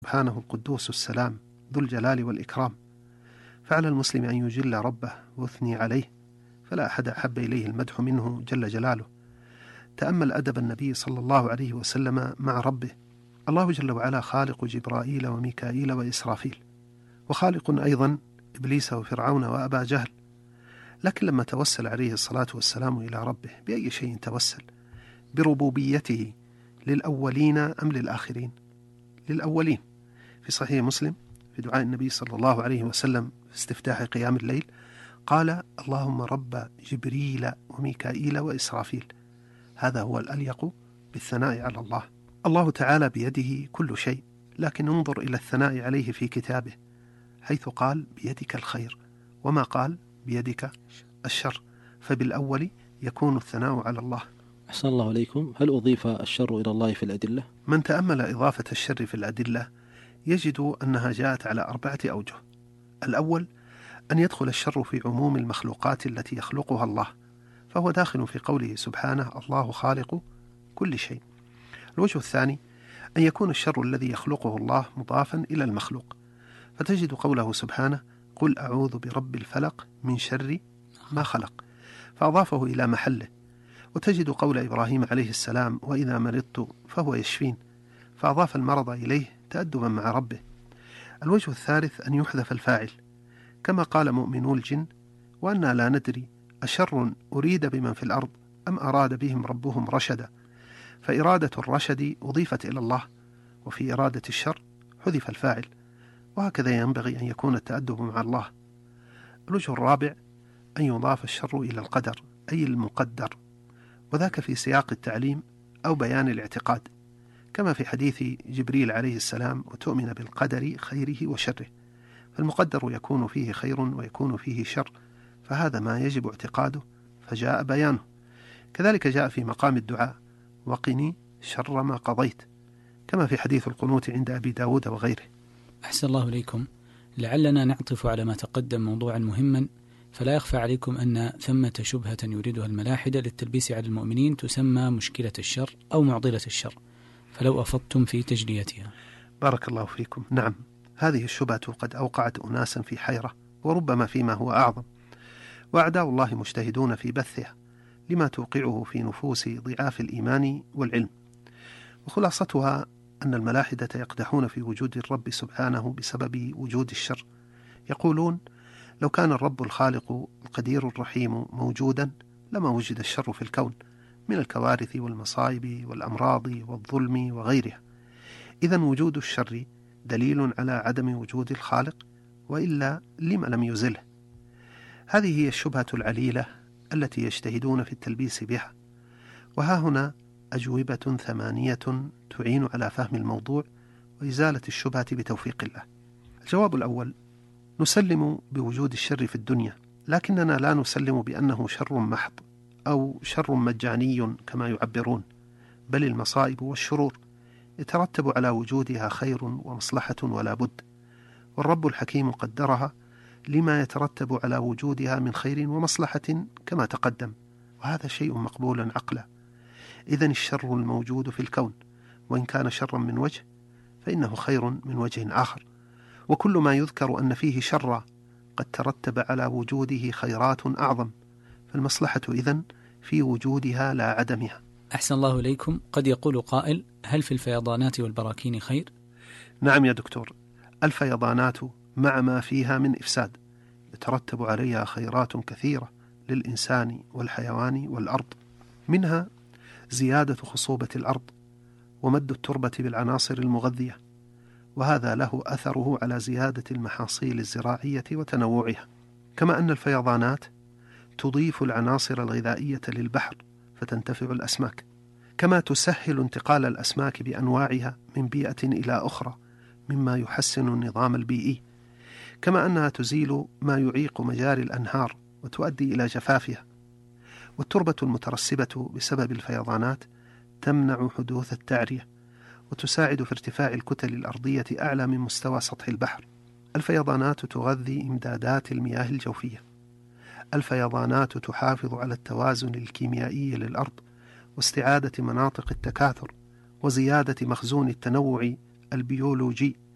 سبحانه القدوس السلام ذو الجلال والإكرام، فعلى المسلم أن يجل ربه ويثني عليه، فلا أحد أحب إليه المدح منه جل جلاله. تأمل أدب النبي صلى الله عليه وسلم مع ربه. الله جل وعلا خالق جبرائيل وميكائيل وإسرافيل، وخالق أيضا إبليس وفرعون وأبا جهل، لكن لما توسل عليه الصلاة والسلام إلى ربه بأي شيء توسل؟ بربوبيته للأولين أم للآخرين؟ للأولين. في صحيح مسلم في دعاء النبي صلى الله عليه وسلم في استفتاح قيام الليل قال: اللهم رب جبريل وميكائيل وإسرافيل. هذا هو الأليق بالثناء على الله. الله تعالى بيده كل شيء، لكن انظر إلى الثناء عليه في كتابه، حيث قال بيدك الخير وما قال بيدك الشر، فبالأول يكون الثناء على الله. أحسن الله عليكم. هل أضيف الشر إلى الله في الأدلة؟ من تأمل إضافة الشر في الأدلة يجد أنها جاءت على 4 أوجه. الأول أن يدخل الشر في عموم المخلوقات التي يخلقها الله، فهو داخل في قوله سبحانه: الله خالق كل شيء. الوجه الثاني أن يكون الشر الذي يخلقه الله مضافا إلى المخلوق، فتجد قوله سبحانه: قل أعوذ برب الفلق من شر ما خلق، فأضافه إلى محله. وتجد قول إبراهيم عليه السلام: وإذا مرضت فهو يشفين، فأضاف المرض إليه تأدبا مع ربه. الوجه الثالث أن يحذف الفاعل، كما قال مؤمنو الجن: وأنا لا ندري أشر أريد بمن في الأرض أم أراد بهم ربهم رشدا، فإرادة الرشد أضيفت إلى الله، وفي إرادة الشر حذف الفاعل، وهكذا ينبغي أن يكون التأدب مع الله. الوجه الرابع أن يضاف الشر إلى القدر، أي المقدر، وذاك في سياق التعليم أو بيان الاعتقاد، كما في حديث جبريل عليه السلام: وتؤمن بالقدر خيره وشره، فالمقدر يكون فيه خير ويكون فيه شر، فهذا ما يجب اعتقاده فجاء بيانه. كذلك جاء في مقام الدعاء: وقني شر ما قضيت، كما في حديث القنوت عند أبي داود وغيره. أحسن الله إليكم. لعلنا نعطف على ما تقدم موضوعا مهما، فلا يخفى عليكم أن ثمة شبهة يريدها الملاحدة للتلبيس على المؤمنين تسمى مشكلة الشر أو معضلة الشر، فلو أفضتم في تجليتها. بارك الله فيكم. نعم، هذه الشبهة قد أوقعت أناسا في حيرة، وربما فيما هو أعظم، وأعداء الله مجتهدون في بثها لما توقعه في نفوس ضعاف الإيمان والعلم. وخلاصتها أن الملاحدة يقدحون في وجود الرب سبحانه بسبب وجود الشر. يقولون: لو كان الرب الخالق القدير الرحيم موجودا لما وجد الشر في الكون من الكوارث والمصائب والأمراض والظلم وغيرها، إذن وجود الشر دليل على عدم وجود الخالق، وإلا لما لم يزله؟ هذه هي الشبهة العليلة التي يجتهدون في التلبيس بها، وها هنا أجوبة 8 تعين على فهم الموضوع وإزالة الشبهة بتوفيق الله. الجواب الأول: نسلم بوجود الشر في الدنيا، لكننا لا نسلم بأنه شر محض أو شر مجاني كما يعبرون، بل المصائب والشرور يترتب على وجودها خير ومصلحة ولا بد، والرب الحكيم قدرها لما يترتب على وجودها من خير ومصلحة كما تقدم، وهذا شيء مقبول عقلا. إذن الشر الموجود في الكون وإن كان شرا من وجه فإنه خير من وجه آخر، وكل ما يذكر أن فيه شرا قد ترتب على وجوده خيرات أعظم، فالمصلحة إذن في وجودها لا عدمها. أحسن الله إليكم. قد يقول قائل: هل في الفيضانات والبراكين خير؟ نعم يا دكتور، الفيضانات مع ما فيها من إفساد يترتب عليها خيرات كثيرة للإنسان والحيوان والأرض، منها زيادة خصوبة الأرض ومد التربة بالعناصر المغذية، وهذا له أثره على زيادة المحاصيل الزراعية وتنوعها، كما أن الفيضانات تضيف العناصر الغذائية للبحر فتنتفع الأسماك، كما تسهل انتقال الأسماك بأنواعها من بيئة إلى أخرى مما يحسن النظام البيئي، كما أنها تزيل ما يعيق مجاري الأنهار وتؤدي إلى جفافها. والتربة المترسبة بسبب الفيضانات تمنع حدوث التعرية وتساعد في ارتفاع الكتل الأرضية أعلى من مستوى سطح البحر. الفيضانات تغذي إمدادات المياه الجوفية. الفيضانات تحافظ على التوازن الكيميائي للأرض واستعادة مناطق التكاثر وزيادة مخزون التنوع البيولوجي